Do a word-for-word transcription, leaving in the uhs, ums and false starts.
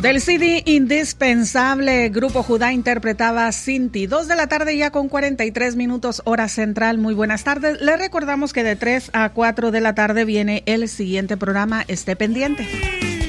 Del C D indispensable, Grupo Judá interpretaba Sin Ti. Dos de la tarde ya con cuarenta y tres minutos, hora central. Muy buenas tardes. Les recordamos que de tres a cuatro de la tarde viene el siguiente programa. Esté pendiente.